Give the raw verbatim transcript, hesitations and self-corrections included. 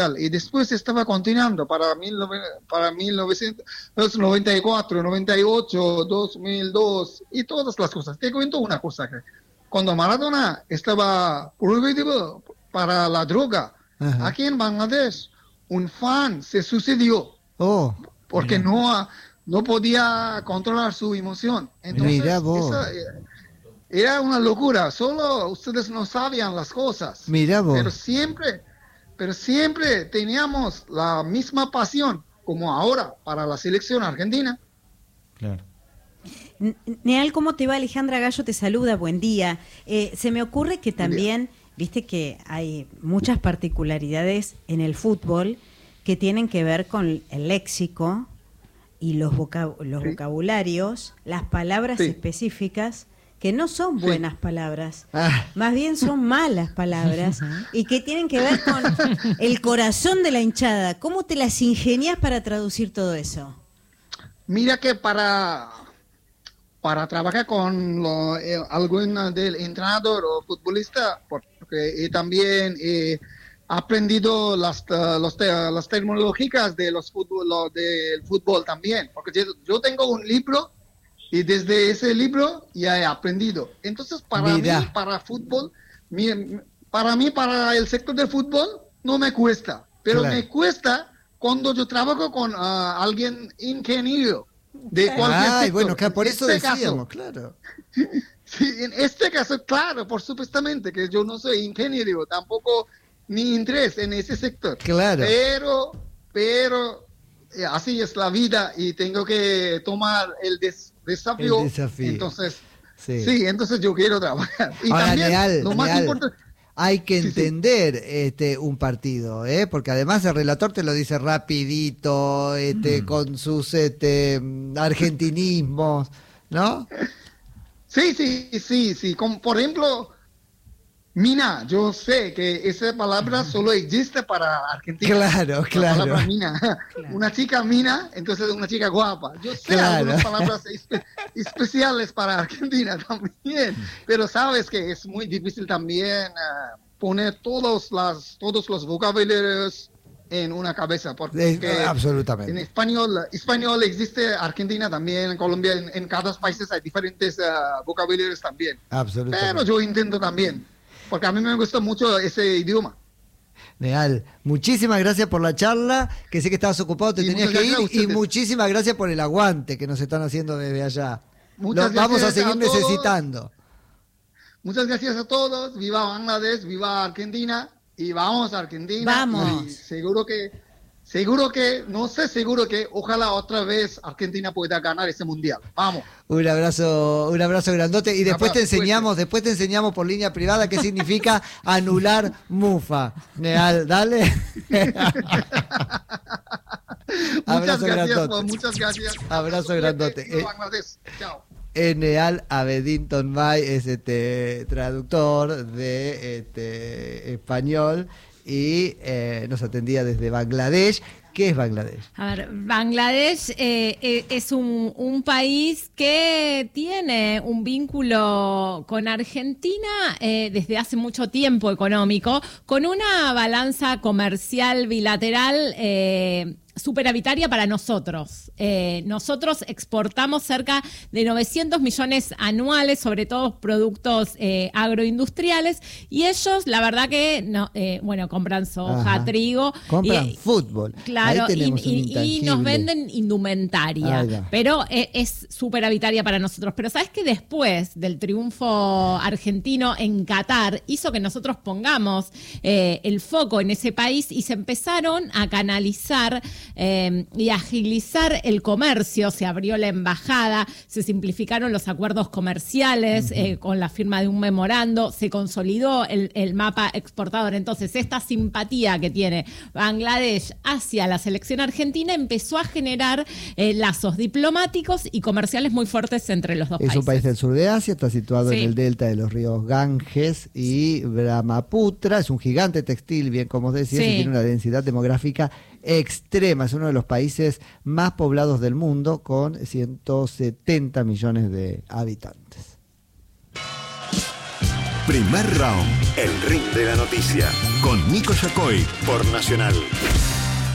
y después estaba continuando para, mil, para mil novecientos noventa y cuatro, noventa y ocho, dos mil dos y todas las cosas. Te cuento una cosa, que cuando Maradona estaba prohibido para la droga, ajá, aquí en Bangladesh, un fan se suicidó oh, porque no, no podía controlar su emoción. Entonces, esa, era una locura, solo ustedes no sabían las cosas. Mirá vos. Pero siempre... Pero siempre teníamos la misma pasión como ahora para la selección argentina. Claro. Neal, ¿cómo te va? Alejandra Gallo te saluda, buen día. Eh, se me ocurre que también, viste que hay muchas particularidades en el fútbol que tienen que ver con el léxico y los, vocab- los sí. vocabularios, las palabras sí. específicas, que no son buenas sí. palabras, ah. más bien son malas palabras y que tienen que ver con el corazón de la hinchada. ¿Cómo te las ingenias para traducir todo eso? Mira que para, para trabajar con lo, eh, algún del entrenador o futbolista, porque eh, también he aprendido las, uh, los te, las tecnológicas de los fútbol, lo, del fútbol también, porque yo, yo tengo un libro y desde ese libro ya he aprendido. Entonces, para Mira. mí, para fútbol, mi, para mí, para el sector del fútbol, no me cuesta. Pero claro. me cuesta cuando yo trabajo con uh, alguien ingeniero de cualquier Ay, sector. bueno, claro, por en eso este decíamos, caso, claro. Sí, en este caso, claro, por supuestamente, que yo no soy ingeniero, tampoco ni interés en ese sector. Claro. Pero, pero... así es la vida y tengo que tomar el, des, desafío. el desafío. Entonces, sí. sí, entonces yo quiero trabajar. Y Ahora, también, Neal, lo más Neal, importante, hay que sí, entender sí. este un partido, ¿eh? Porque además el relator te lo dice rapidito, este, mm. con sus este, argentinismos, ¿no? Sí, sí, sí, sí. Como por ejemplo, mina, yo sé que esa palabra solo existe para Argentina. Claro, la claro. Palabra mina. Claro. Una chica mina, entonces una chica guapa. Yo sé claro. algunas palabras espe- especiales para Argentina también, pero sabes que es muy difícil también uh, poner todos, las, todos los vocabularios en una cabeza. Porque eh, absolutamente. En español, español existe, Argentina también, en Colombia, en, en cada país hay diferentes uh, vocabularios también. Absolutamente. Pero yo intento también. Porque a mí me gusta mucho ese idioma. Neal, muchísimas gracias por la charla, que sé que estabas ocupado, te y tenías que ir, y muchísimas gracias por el aguante que nos están haciendo desde allá. Muchas Lo, vamos a seguir a necesitando. Muchas gracias a todos, viva Bangladesh, viva Argentina, y vamos a Argentina. Vamos. Y seguro que... Seguro que, no sé, seguro que ojalá otra vez Argentina pueda ganar ese mundial. Vamos. Un abrazo, un abrazo grandote. Y después te enseñamos, fuerte. después te enseñamos por línea privada qué significa anular mufa. Neal, dale. Muchas gracias, Juan, muchas gracias. Abrazo grandote. Eh, Chao. Neal Abedinton May es este traductor de este español y eh, nos atendía desde Bangladesh. ¿Qué es Bangladesh? A ver, Bangladesh eh, es un, un país que tiene un vínculo con Argentina eh, desde hace mucho tiempo económico, con una balanza comercial bilateral eh, superavitaria para nosotros. Eh, nosotros exportamos cerca de novecientos millones anuales, sobre todo productos eh, agroindustriales, y ellos, la verdad que, no, eh, bueno, compran soja, Ajá. trigo. Compran y, fútbol. Claro, y, y, y nos venden indumentaria, pero eh, es superavitaria para nosotros. Pero ¿sabes que después del triunfo argentino en Qatar hizo que nosotros pongamos eh, el foco en ese país y se empezaron a canalizar Eh, y agilizar el comercio? Se abrió la embajada, se simplificaron los acuerdos comerciales uh-huh. eh, con la firma de un memorando, se consolidó el, el mapa exportador. Entonces, esta simpatía que tiene Bangladesh hacia la selección argentina empezó a generar eh, lazos diplomáticos y comerciales muy fuertes entre los dos es países. Es un país del sur de Asia, está situado sí. en el delta de los ríos Ganges y Brahmaputra, es un gigante textil, bien como decías, sí. y tiene una densidad demográfica extrema, es uno de los países más poblados del mundo con ciento setenta millones de habitantes. Primer Round, el ring de la noticia, con Nico Yacoy por Nacional.